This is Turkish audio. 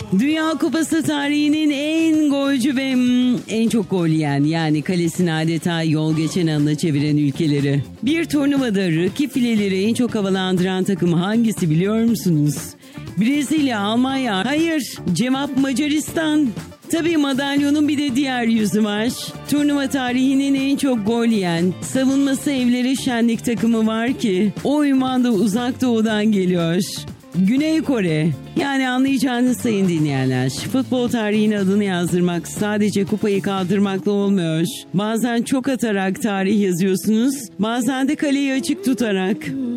Dünya Kupası tarihinin en golcü ve en çok gol yiyen, yani kalesini adeta yol geçen anına çeviren ülkeleri. Bir turnuvada rakip fileleri en çok havalandıran takım hangisi biliyor musunuz? Brezilya, Almanya. Hayır, cevap Macaristan. Tabii madalyonun bir de diğer yüzü var. Turnuva tarihinin en çok gol yiyen, savunması evleri şenlik takımı var ki o ünvan da Uzak Doğu'dan geliyor. Güney Kore. Yani anlayacağınız sayın dinleyenler, futbol tarihine adını yazdırmak sadece kupayı kaldırmakla olmuyor. Bazen çok atarak tarih yazıyorsunuz, bazen de kaleyi açık tutarak.